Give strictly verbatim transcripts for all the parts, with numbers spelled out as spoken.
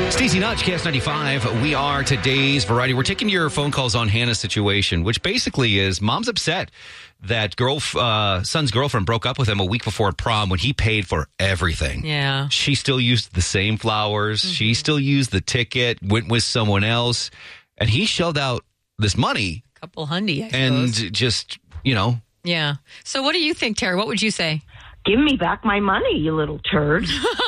Stacey Notch, K S ninety-five. We are today's variety. We're taking your phone calls on Hannah's situation, which basically is mom's upset that girl, uh, son's girlfriend broke up with him a week before prom when he paid for everything. Yeah. She still used the same flowers. Mm-hmm. She still used the ticket, went with someone else, and he shelled out this money. Couple hundy, I and suppose. just, you know. Yeah. So what do you think, Terry? What would you say? Give me back my money, you little turd.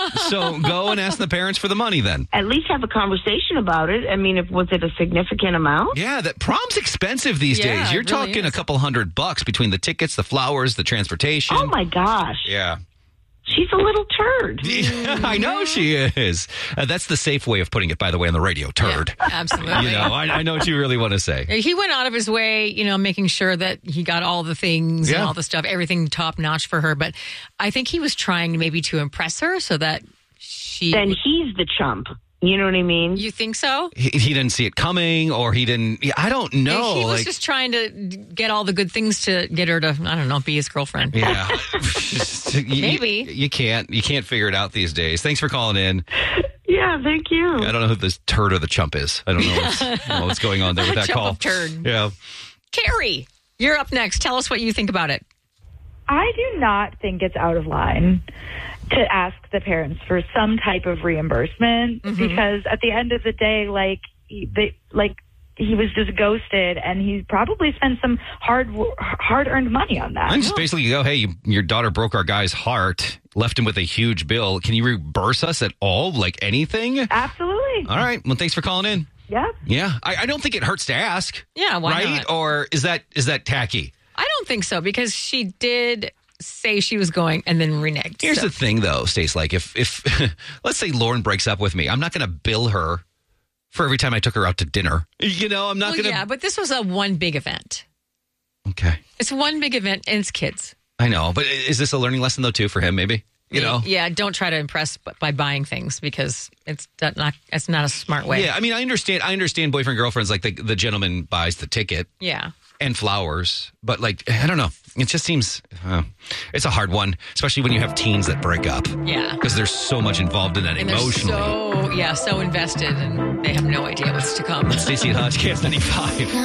So go and ask the parents for the money then. At least have a conversation about it. I mean, if was it a significant amount? Yeah, that prom's expensive these Yeah, days. You're it really talking is. a couple hundred bucks between the tickets, the flowers, the transportation. Oh, my gosh. Yeah. She's a little turd. I know she is. Uh, that's the safe way of putting it, by the way, on the radio. Turd. Yeah, absolutely. You know, I, I know what you really want to say. He went out of his way, you know, making sure that he got all the things Yeah. and all the stuff, everything top notch for her. But I think he was trying maybe to impress her so that she. Then he's the chump. You know what I mean? You think so? He, he didn't see it coming, or he didn't. Yeah, I don't know. He was like, just trying to get all the good things to get her to, I don't know, be his girlfriend. yeah. Just- you- Maybe. You, you can't. You can't figure it out these days. Thanks for calling in. Yeah, thank you. I don't know who this turd or the chump is. I don't know what's, I don't know what's going on there with that Chump call. of turd. Yeah. Carrie, you're up next. Tell us what you think about it. I do not think it's out of line to ask the parents for some type of reimbursement Mm-hmm. because at the end of the day, like he, they, like he was just ghosted, and he probably spent some hard hard earned money on that. I just basically go, hey, you, your daughter broke our guy's heart, left him with a huge bill. Can you reimburse us at all? Like anything? Absolutely. All right. Well, thanks for calling in. Yeah. Yeah. I, I don't think it hurts to ask. Yeah, why right? not? Or is that is that tacky? I don't think so because she did say she was going and then reneged. Here's so. the thing, though, Stace. Like, if, if let's say Lauren breaks up with me, I'm not going to bill her for every time I took her out to dinner. You know, I'm not Well, going to. yeah, but this was a one big event. Okay. It's one big event and it's kids. I know. But is this a learning lesson, though, too, for him, maybe? You know? Yeah, don't try to impress b- by buying things because it's that not it's not a smart way. Yeah, I mean, I understand. I understand boyfriend girlfriends. Like the the gentleman buys the ticket Yeah. and flowers, but like I don't know. It just seems uh, it's a hard one, especially when you have teens that break up. Yeah. because there's so much involved in that And they're emotionally. so yeah, so invested and they have no idea what's to come. Stacey and Hodge, K S ninety-five.